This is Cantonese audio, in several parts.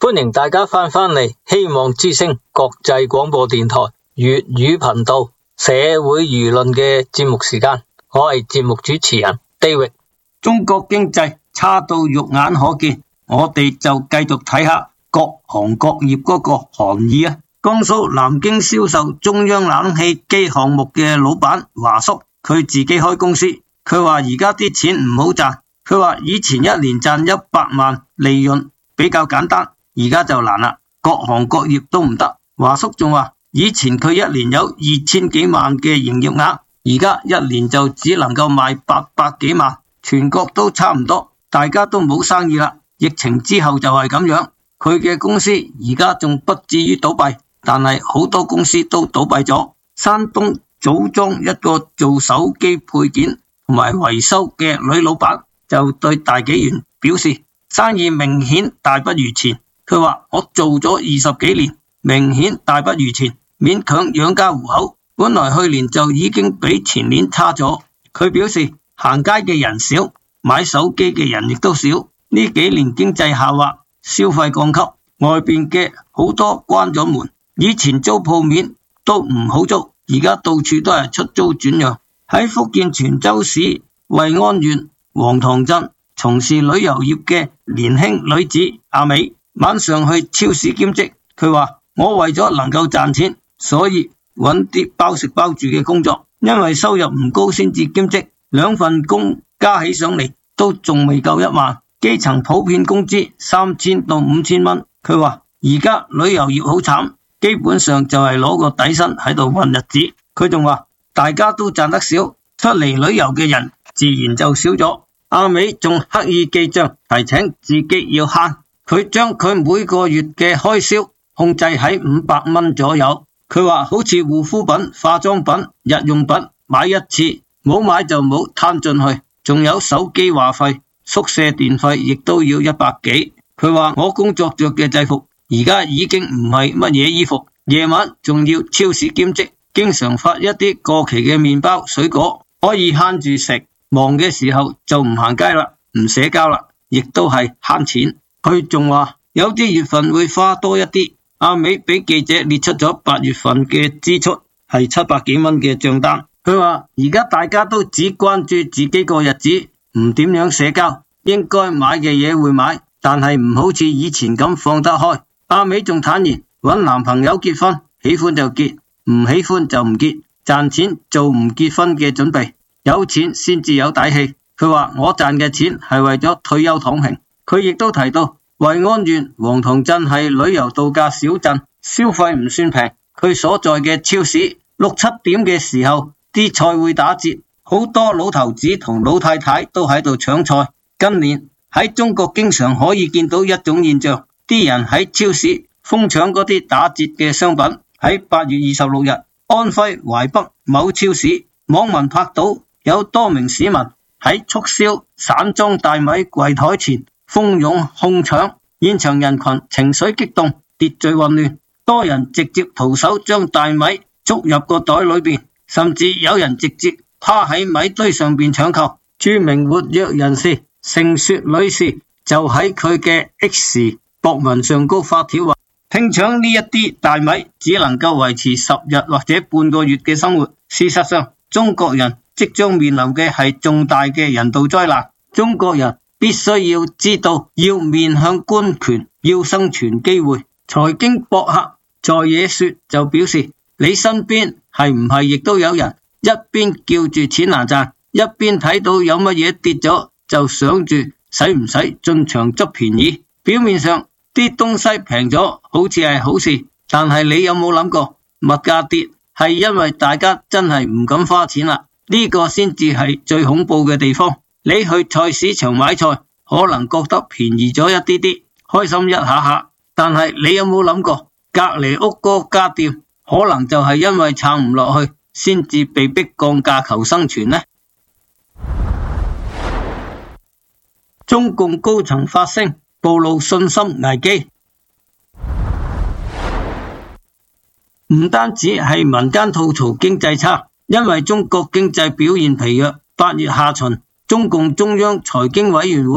歡迎大家翻嚟希望之聲國際廣播電台粵語頻道社會輿論嘅節目時間，我係節目主持人 David。 中國經濟差到肉眼可見，我哋就繼續睇下各行各業嗰個含義啊。江蘇南京銷售中央冷氣機項目嘅老闆華叔，佢自己開公司，佢話而家啲錢唔好賺，佢話以前一年賺100萬利潤比較簡單，而家就難啦，各行各業都唔得。華叔仲話以前佢一年有2000幾萬嘅營業額，而家一年就只能夠賣800幾萬，全國都差唔多，大家都冇生意啦。疫情之後就係咁樣，佢嘅公司而家仲不至於倒閉，但係好多公司都倒閉咗。山東組裝一個做手機配件同埋維修嘅女老闆就對大紀元表示，生意明顯大不如前。佢話我做咗20幾年，明顯大不如前，勉強養家糊口，本來去年就已經比前年差咗。佢表示行街嘅人少，買手機嘅人亦都少，呢幾年經濟下滑，消費降級，外邊嘅好多關咗門，以前租鋪面都唔好租，而家到處都係出租轉讓。喺福建泉州市惠安縣黃塘鎮從事旅遊業嘅年輕女子阿美，晚上去超市兼職，佢話我為咗能夠賺錢，所以揾啲包食包住嘅工作，因為收入唔高先至兼職，2份工加起上嚟都仲未夠1萬，基層普遍工資3000到5000蚊。佢話而家旅遊業好慘，基本上就係攞個底薪喺度混日子。佢仲話大家都賺得少，出嚟旅遊嘅人自然就少咗。阿美仲刻意記賬，提醒自己要慳，佢將佢每個月嘅開銷控制喺500蚊左右。佢話好似護膚品、化妝品、日用品買一次，冇買就冇攤進去，仲有手機話費、宿舍電費亦都要100幾。佢話我工作着嘅制服而家已經唔係乜嘢衣服，夜晚仲要超市兼職，經常發一啲過期嘅麵包水果，可以慳住食，忙嘅時候就唔行街啦，唔社交啦，亦都係慳錢。佢仲話有啲月份會花多一啲。阿美俾記者列出咗8月份嘅支出係700幾蚊嘅賬單。佢話而家大家都只關注自己個日子，唔點樣社交，應該買嘅嘢會買，但係唔好似以前咁放得開。阿美仲坦言搵男朋友結婚，喜歡就結，唔喜歡就唔結，賺錢做唔結婚嘅準備，有錢先至有底氣。佢話我賺嘅錢係為咗退休躺平。佢亦都提到惠安縣黃塘鎮係旅遊度假小鎮，消費唔算平。佢所在嘅超市6、7點嘅時候，啲菜會打折，好多老頭子同老太太都喺度搶菜。今年喺中國經常可以見到一種現象，啲人喺超市瘋搶嗰啲打折嘅商品。喺8月26日，安徽淮北某超市，網民拍到有多名市民喺促銷散裝大米櫃台前蜂擁哄搶，現場人群情緒激動，秩序混亂，多人直接徒手將大米捉入個袋裏邊，甚至有人直接趴喺米堆上邊搶購。著名活躍人士盛雪女士就喺佢嘅 X 博文上高發帖話，拼搶呢一啲大米只能夠維持10日或者半個月嘅生活。事實上，中國人即將面臨嘅係重大嘅人道災難。中國人必須要知道要面向官權，要生存機會。財經博客在野說就表示，你身邊係唔係亦都有人一邊叫住錢難賺，一邊睇到有乜嘢跌咗就想住使唔使進場執便宜。表面上啲東西平咗好似係好事，但係你有冇諗過物價跌係因為大家真係唔敢花錢啦？呢個先至係最恐怖嘅地方。你去菜市場買菜，可能覺得便宜咗一啲啲，開心一下下，但係你有冇諗過隔籬屋嗰家店可能就係因為撐唔落去，先至被逼降價求生存呢？中共高層發聲暴露信心危機，唔單止係民間吐槽經濟差，因為中國經濟表現疲弱。8月下旬，中共中央財經委員會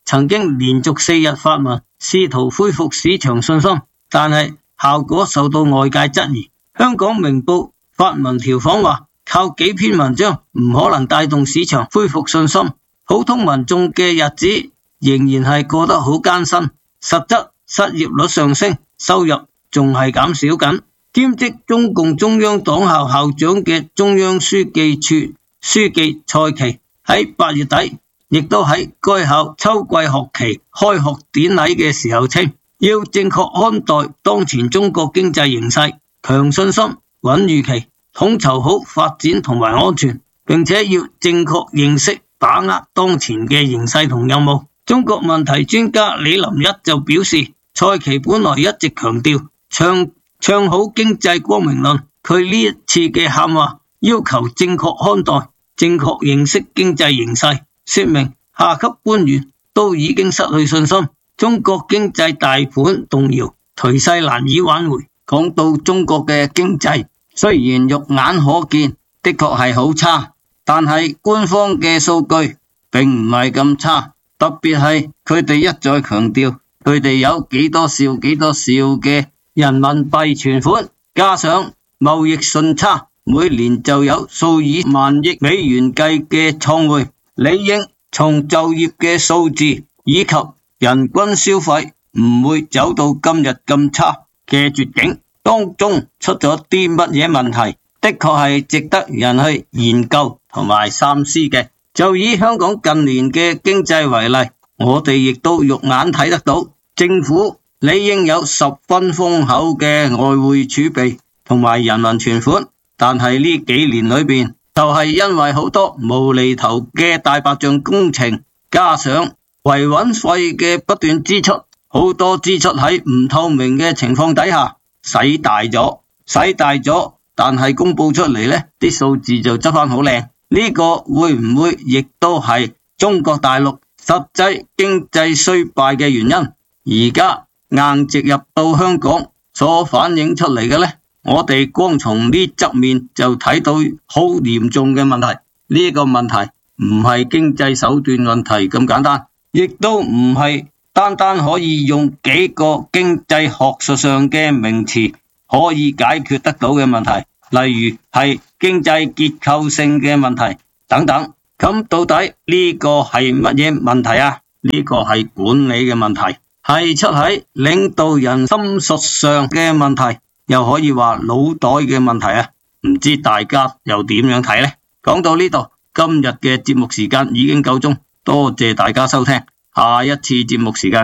曾經連續4日發文，試圖恢復市場信心，但係效果受到外界質疑。香港明報發文調侃話，靠幾篇文章唔可能帶動市場恢復信心，普通民眾嘅日子仍然係過得好艱辛，實質失業率上升，收入仲係減少緊。兼職中共中央黨校校長嘅中央書記處書記蔡奇喺8月底亦都喺該校秋季學期開學典禮嘅時候稱，要正確看待當前中國經濟形勢，強信心、穩預期，統籌好發展同埋安全，並且要正確認識把握當前嘅形勢同任務。中國問題專家李林一就表示，蔡奇本來一直強調唱好經濟光明論，佢呢一次嘅喊話要求正確看待、正確認識經濟形勢，說明下級官員都已經失去信心，中國經濟大盤動搖，頹勢難以挽回。講到中國嘅經濟，雖然肉眼可見的確係好差，但係官方嘅數據並唔係咁差，特別係佢哋一再強調佢哋有幾多兆嘅人民幣存款，加上貿易順差，每年就有數以萬億美元計嘅創匯，理應從就業嘅數字以及人均消費唔會走到今日咁差嘅絕境，當中出咗啲乜嘢問題，的確係值得人去研究同埋三思嘅。就以香港近年嘅經濟為例，我哋亦都肉眼睇得到，政府理應有10分豐厚嘅外匯儲備同埋人民存款，但係呢幾年裏邊就係因為好多無厘頭嘅大白象工程，加上維穩費嘅不斷支出，好多支出喺唔透明嘅情況底下使大咗，但係公布出嚟呢啲數字就執翻好靚。呢個會唔會亦都係中國大陸實際經濟衰敗嘅原因？而家硬植入到香港所反映出嚟嘅呢，我哋光從呢側面就睇到好嚴重嘅問題。呢個問題唔係經濟手段問題咁簡單，亦都唔係單單可以用幾個經濟學術上嘅名詞可以解決得到嘅問題，例如係經濟結構性嘅問題等等。咁到底呢個係乜嘢問題啊？呢個係管理嘅問題，係出喺領導人心術上嘅問題，又可以話腦袋嘅問題啊。唔知大家又點樣睇呢？講到呢度，今日嘅節目時間已經夠鐘，多謝大家收聽，下一次節目時間